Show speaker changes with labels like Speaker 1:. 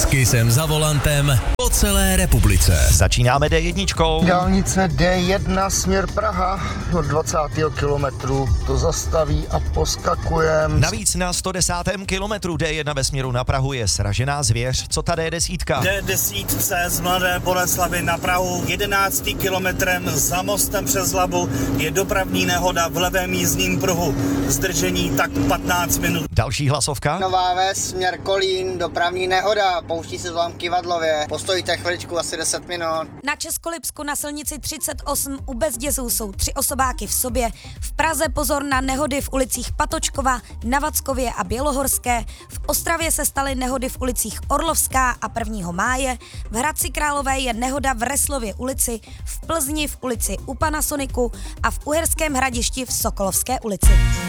Speaker 1: Taky jsem za volantem po celé republice.
Speaker 2: Začínáme D1.
Speaker 3: Dálnice D1 směr Praha od 20. kilometru to zastaví a poskakujem.
Speaker 2: Navíc na 110. kilometru D1 ve směru na Prahu je sražená zvěř. Co ta D10?
Speaker 4: D10 z Mladé Boleslavi na Prahu 11. kilometrem za mostem přes Labu je dopravní nehoda v levém jízdním pruhu. Zdržení tak 15 minut.
Speaker 2: Další hlasovka.
Speaker 5: Nová Ves, směr Kolín, dopravní nehoda, pouští se zlom Kivadlově. Postojíte chviličku, asi 10 minut.
Speaker 6: Na Českolipsku na silnici 38 u Bezdězů jsou 3 osobáky v sobě. V Praze pozor na nehody v ulicích Patočkova, na Vackově a Bělohorské. V Ostravě se staly nehody v ulicích Orlovská a 1. máje. V Hradci Králové je nehoda v Reslově ulici, v Plzni v ulici u Panasoniku a v Uherském Hradišti v Sokolovské ulici.